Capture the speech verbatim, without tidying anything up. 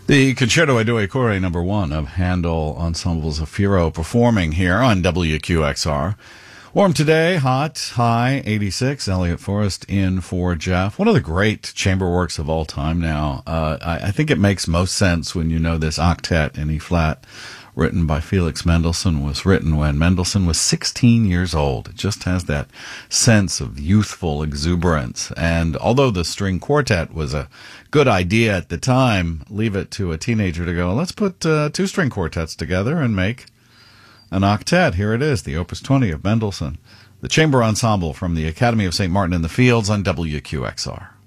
The Concerto e Due Cori number one of Handel Ensemble Zafiro performing here on W Q X R. Warm today, hot, high, eighty-six. Elliot Forrest in for Jeff. One of the great chamber works of all time now. Uh, I, I think it makes most sense when you know this octet in E-flat, written by Felix Mendelssohn, was written when Mendelssohn was sixteen years old. It just has that sense of youthful exuberance. And although the string quartet was a good idea at the time, leave it to a teenager to go, let's put uh, two string quartets together and make an octet. Here it is, the Opus twenty of Mendelssohn, the chamber ensemble from the Academy of Saint Martin in the Fields on W Q X R.